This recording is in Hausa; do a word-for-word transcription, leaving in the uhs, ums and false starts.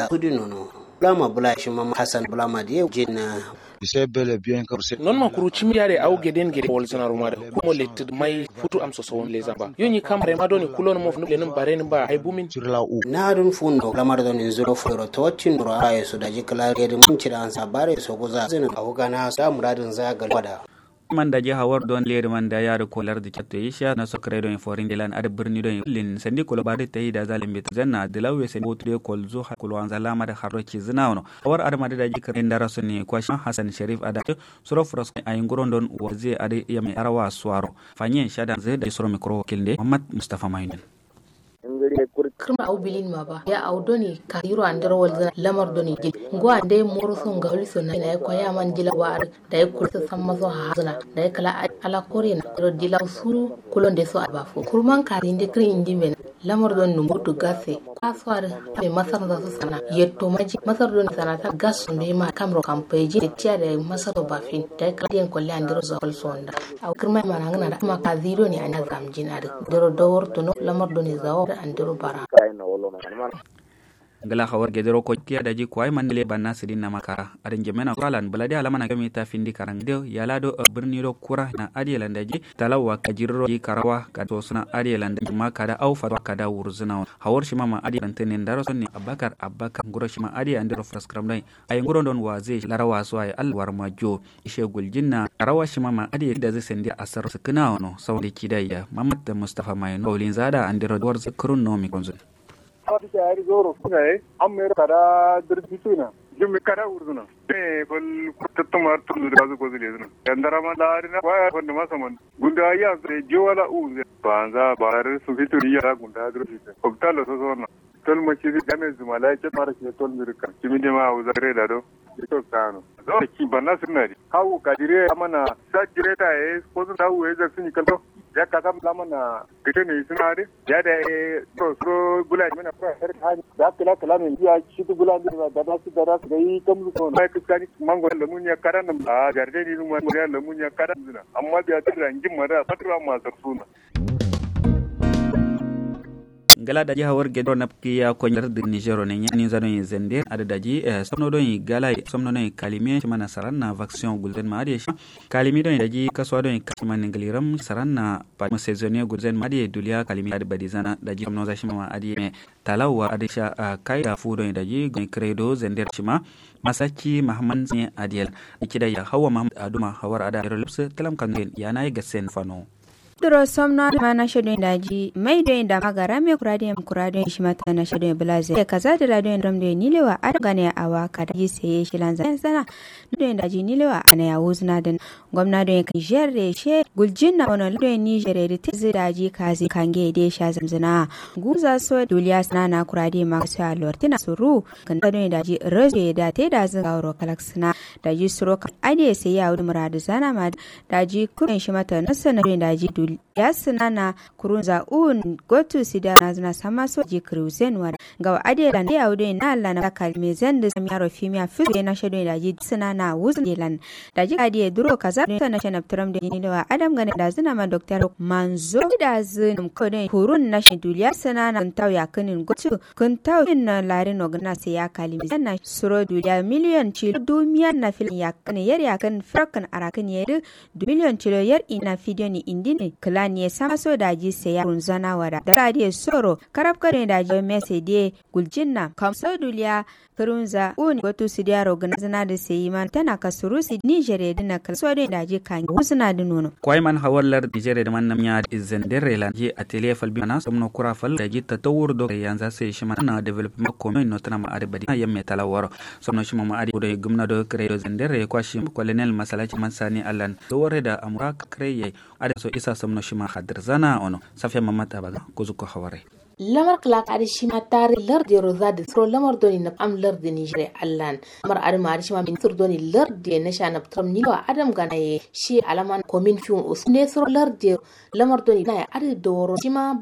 da kudin no Bulama bula shi ma Hassan Bulama da yau jinna c'est bel et bien comme c'est non ma kuru chimiyare au geden gede wol sana rumada ko let mai futu am so so le zamba yoni kamre ma doni kulon mo fnu lenin bare ba ay bumin sur la ou na dun fundo lamar don zuro furo to tin ro ay su da jikla gede mun ci da an sabare so goza zin awgana sa muradin zaga wada man da je hawar don leri man da yaro kolar da chatto isha na sokre don forin de lan ad birni don lin sandi ko bare tayi da zalim bit zanna de lawe sen botre kol zo ha kol wan zalama da harroci zina wono hawar ad ma da jikar indara sunni ko Hassan Sharif ada suro fros ay ngoron don waze ad yam arawa swaro fanyen shada ze da suro mikro kilde Muhammad Mustafa Maynin kirma au bilin ma ba ya au doni ka yiro andar wal lamar doni ji ngo ande moro son ga holiso na ya ko ya man jila war da ya kurta samma so hazna da ya kala ala korina ro dila suru kulon de so aba fu kurman ka inde kri indi men lamar don numbutu gase kaswar ta masar da su sana yetto maji masar don sana ta gas ne ma kamro kampeji da tiya da masar ba fin da ya kala den kolle andar so sonda au kirma ma ngana da kuma ka ziro ne ana zamjina da doro dawor to no lamar doni zawo da andar bara gala khawar gedero ko kiya daji ko ay manle banna sidin na makara adan jemena qalan balade ala mana gami ta findi karang de yala do birni ro kura na adielan daji talawa kajirro yi karawa ka to suna adielan daji makada au fa kada wurzuna hawar shi mama adielan tenen daro sonni abakar abakar ngoro shi ma adi andiro fraskram dai ay ngoro don waze larawa so ay alwar majo ishe guljinna rawa shi mama adi da zai sendi asar sukuna wono sawde kidaya Muhammad Mustafa Mayno olin zada andiro dor zakrun no mi konzul Fati ari zoro kunai ammere kada dirbituna jummi kada urduna be bal kuttatumar tulu dazu kozulezuna yandara ma darina wa wanda masaman gunda ya ze jowala uze banza bar su fituri ya gunda dirbita obtalo so sona tol mo ci game zumala ke mara ke tol mirka kimi de ma uzare da do to kano do ki banna sunari hawo kadire amana sajire ta e ko su dawo e zakini kalto ya kasam lamana kite ne sunari ya da to so gula mina pro har hani da kala kala ne ya shi tu gula da da su da su dai kamlu ko mai kuskani mango da mun ya karan a garde ni mun ya da mun ya karan zina amma da ta rangin mara fatra ma suna gala daji hawar gedro napkiya ko nyar de Niger ne nyani zano yin zende ada daji somno don gala somno ne kalime mana saranna vaccine gulden ma ade kalimi don daji kaswa don kasman ngaliram saranna pa saisonnier gulden ma ade dulia kalimi ade badizana daji somno za shima ma ade me talawa ade sha kai da fu don daji credo zender shima masaki Muhammad ne adiyal kida ya hawa Muhammad aduma hawar ada relapse talam kan yana ga sen fano Duro somno mana shedon daji mai do inda magara me kurade me kurade shi mata na shedon blaze e kaza da radio ndam de nilewa adgane awa kada yi sai shi lanza sana do inda ji nilewa ana ya wuzna den gwamna do Niger de she guljinna wono do Niger de tizi daji kazi kange de sha zamzana guza so duliya sana kurade ma so alortina suru kan do inda ji roje da te da zan gauro kalaksina daji suro ade sai ya wudu muradu sana ma daji kun shi mata nasana do inda ji ya sinana kurunza un gotu sida nazna sama so ji cruisen war ga adela ne yaude na Allah na kalme zan da samiyaro fimiya fi na shado da ji sinana wuzlan da ji adiye duro kaza ta na shanab tram da ni da adam gane da zina ma doctor manzo da zin ko ne kurun na sheduliya sinana taw ya kanin gotu kun taw na larin ogna sai ya kalme zan na suro duliya miliyan ci dumiyan na filin ya kan yar ya kan frakan arakan yar miliyan ci yar ina fidiyo ni indine klan ya sama so daji sai ya runzana wada da radiye soro karab kare daji mese de guljinna kam so duliya kurunza un gotu sidiya rogana zana da sai man tana kasuru si Niger dina kal so de daji kan usna da nono kwai man hawallar Niger da man namya izendere lan ji atelier fal bana somno kura fal daji tatawur do yanza sai shi man na development community no tana ma arbadi yamme talawaro somno shi ma adi do gumna do kredo zendere kwashi colonel masalaci man sani allan do wore da amura kreye ada so isa somno shima hadir zana ono safiya mamata baga kuzuko haware lamar klak adi shima tare lar de rozade sro lamar doni na am lar de Niger allan mar adi mari shima min sur doni lar de na shana tram ni wa adam ganaye shi alaman komin fiun usne sro lar de lamar doni na adi doro shima